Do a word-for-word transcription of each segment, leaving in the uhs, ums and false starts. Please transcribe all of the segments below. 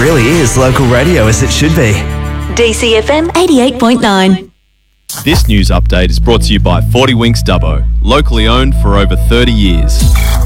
really is local radio as it should be. D C F M eighty-eight point nine. This news update is brought to you by forty Winks Dubbo, locally owned for over thirty years.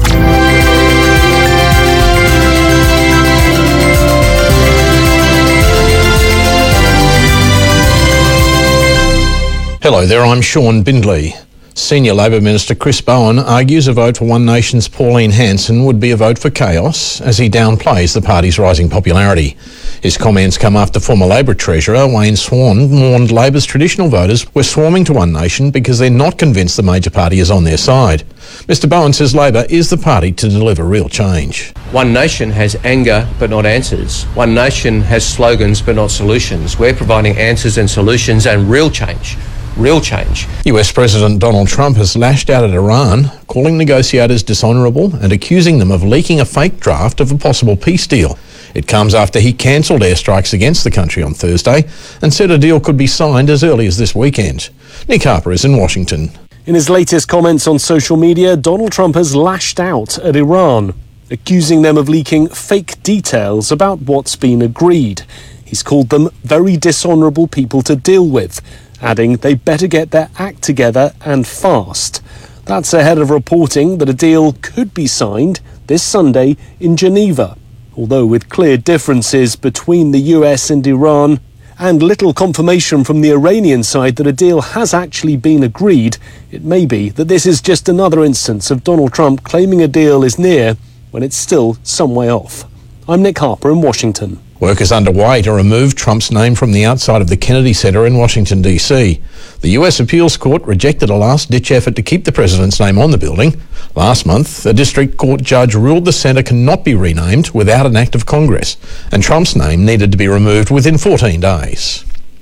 Hello there, I'm Sean Bindley. Senior Labor Minister Chris Bowen argues a vote for One Nation's Pauline Hanson would be a vote for chaos as he downplays the party's rising popularity. His comments come after former Labor Treasurer Wayne Swan warned Labor's traditional voters were swarming to One Nation because they're not convinced the major party is on their side. Mister Bowen says Labor is the party to deliver real change. One Nation has anger but not answers. One Nation has slogans but not solutions. We're providing answers and solutions and real change. Real change. U S President Donald Trump has lashed out at Iran, calling negotiators dishonourable and accusing them of leaking a fake draft of a possible peace deal. It comes after he cancelled airstrikes against the country on Thursday and said a deal could be signed as early as this weekend. Nick Harper is in Washington. In his latest comments on social media, Donald Trump has lashed out at Iran, accusing them of leaking fake details about what's been agreed. He's called them very dishonourable people to deal with, adding they better get their act together and fast. That's ahead of reporting that a deal could be signed this Sunday in Geneva, although with clear differences between the U S and Iran and little confirmation from the Iranian side that a deal has actually been agreed, it may be that this is just another instance of Donald Trump claiming a deal is near when it's still some way off. I'm Nick Harper in Washington. Work is underway to remove Trump's name from the outside of the Kennedy Center in Washington, D C. The U S Appeals Court rejected a last-ditch effort to keep the president's name on the building. Last month, a district court judge ruled the center cannot be renamed without an act of Congress, and Trump's name needed to be removed within fourteen days.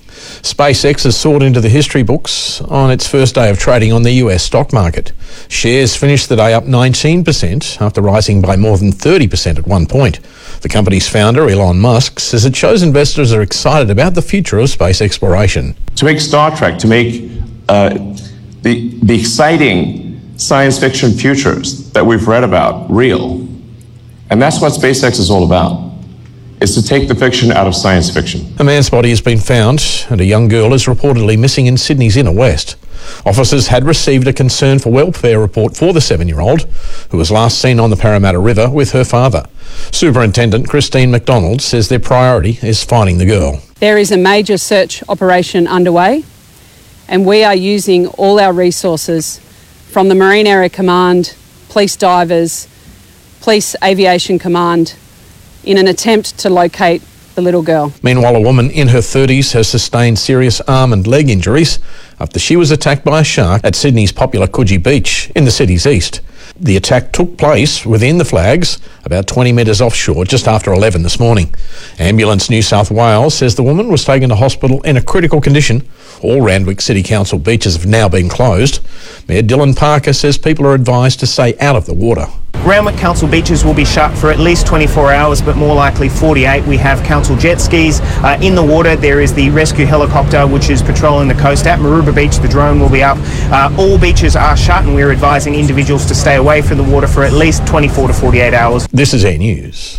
SpaceX has soared into the history books on its first day of trading on the U S stock market. Shares finished the day up nineteen percent after rising by more than thirty percent at one point. The company's founder, Elon Musk, says it shows investors are excited about the future of space exploration. To make Star Trek, to make uh, the, the exciting science fiction futures that we've read about real. And that's what SpaceX is all about. Is to take the fiction out of science fiction. A man's body has been found and a young girl is reportedly missing in Sydney's inner west. Officers had received a concern for welfare report for the seven-year-old, who was last seen on the Parramatta River with her father. Superintendent Christine McDonald says their priority is finding the girl. There is a major search operation underway, and we are using all our resources from the Marine Area Command, Police Divers, Police Aviation Command, in an attempt to locate the little girl. Meanwhile, a woman in her thirties has sustained serious arm and leg injuries after she was attacked by a shark at Sydney's popular Coogee Beach in the city's east. The attack took place within the flags, about twenty metres offshore, just after eleven this morning. Ambulance New South Wales says the woman was taken to hospital in a critical condition. All Randwick City Council beaches have now been closed. Mayor Dylan Parker says people are advised to stay out of the water. Randwick Council beaches will be shut for at least twenty-four hours, but more likely forty-eight. We have council jet skis uh, in the water. There is the rescue helicopter, which is patrolling the coast. At Maroubra Beach, the drone will be up. Uh, all beaches are shut, and we're advising individuals to stay away from the water for at least twenty-four to forty-eight hours. This is Air News.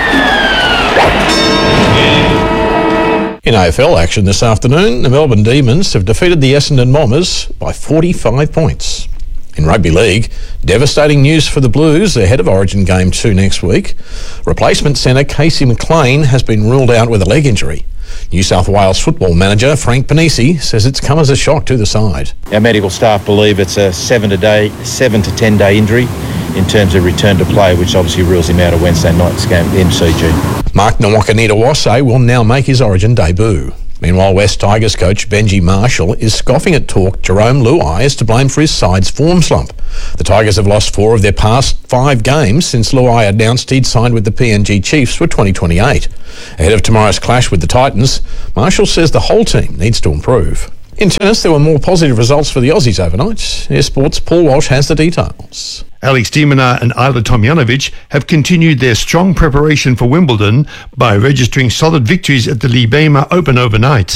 In A F L action this afternoon, the Melbourne Demons have defeated the Essendon Bombers by forty-five points. In rugby league, devastating news for the Blues ahead of Origin Game two next week. Replacement centre Casey McLean has been ruled out with a leg injury. New South Wales football manager Frank Panisi says it's come as a shock to the side. Our medical staff believe it's a seven to day, seven to ten day injury in terms of return to play, which obviously rules him out of Wednesday night's game at M C G. Mark Nwakanita-Wase will now make his Origin debut. Meanwhile, West Tigers coach Benji Marshall is scoffing at talk Jerome Luai is to blame for his side's form slump. The Tigers have lost four of their past five games since Luai announced he'd signed with the P N G Chiefs for twenty twenty-eight. Ahead of tomorrow's clash with the Titans, Marshall says the whole team needs to improve. In tennis, there were more positive results for the Aussies overnight. Air Sports' Paul Walsh has the details. Alex de Minaur and Ajla Tomljanovic have continued their strong preparation for Wimbledon by registering solid victories at the Libema Open overnight.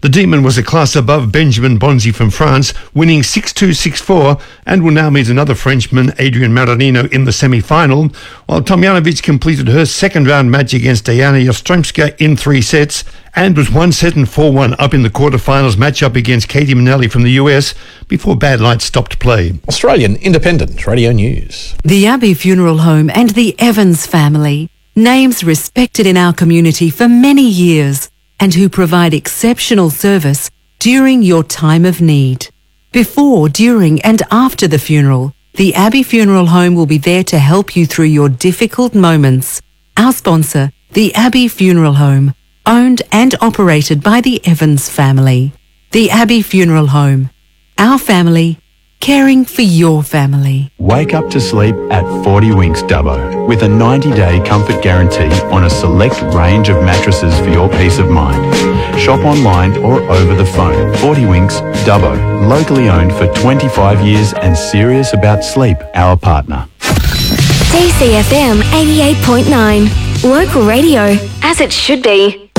The Demon was a class above Benjamin Bonzi from France, winning six two, six four, and will now meet another Frenchman, Adrian Maranino, in the semi-final, while Tomljanovic completed her second-round match against Diana Yastremska in three sets and was one set and four one up in the quarterfinals matchup against Katie Manelli from the U S before Bad Light stopped play. Australian Independent Radio News. The Abbey Funeral Home and the Evans family, names respected in our community for many years, and who provide exceptional service during your time of need. Before, during and after the funeral, the Abbey Funeral Home will be there to help you through your difficult moments. Our sponsor, the Abbey Funeral Home, owned and operated by the Evans family. The Abbey Funeral Home, our family, caring for your family. Wake up to sleep at forty Winks Dubbo with a ninety day comfort guarantee on a select range of mattresses for your peace of mind. Shop online or over the phone. forty Winks Dubbo, locally owned for twenty-five years and serious about sleep, our partner. D C F M eighty-eight point nine. Local radio, as it should be.